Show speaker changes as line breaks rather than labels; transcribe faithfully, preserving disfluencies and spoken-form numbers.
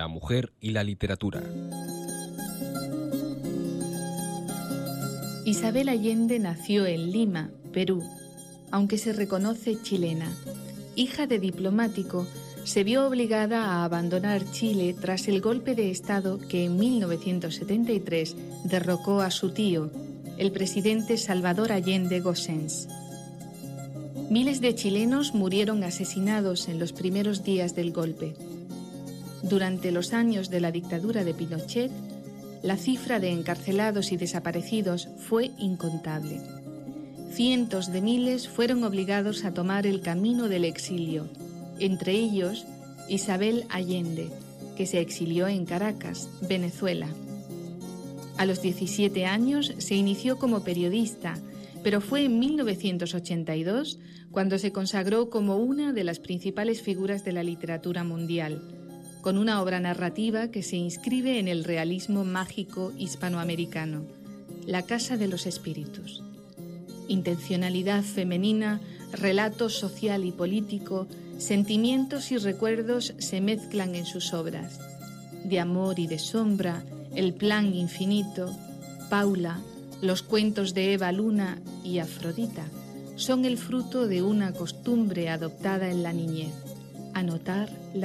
la mujer y la literatura.
Isabel Allende nació en Lima, Perú, aunque se reconoce chilena. Hija de diplomático, se vio obligada a abandonar Chile tras el golpe de Estado que en mil novecientos setenta y tres derrocó a su tío, el presidente Salvador Allende Gossens. Miles de chilenos murieron asesinados en los primeros días del golpe. Durante los años de la dictadura de Pinochet, la cifra de encarcelados y desaparecidos fue incontable. Cientos de miles fueron obligados a tomar el camino del exilio, entre ellos Isabel Allende, que se exilió en Caracas, Venezuela. A los diecisiete años se inició como periodista, pero fue en mil novecientos ochenta y dos cuando se consagró como una de las principales figuras de la literatura mundial, con una obra narrativa que se inscribe en el realismo mágico hispanoamericano, La Casa de los Espíritus. Intencionalidad femenina, relato social y político, sentimientos y recuerdos se mezclan en sus obras. De amor y de sombra, El plan infinito, Paula, los cuentos de Eva Luna y Afrodita son el fruto de una costumbre adoptada en la niñez, anotar la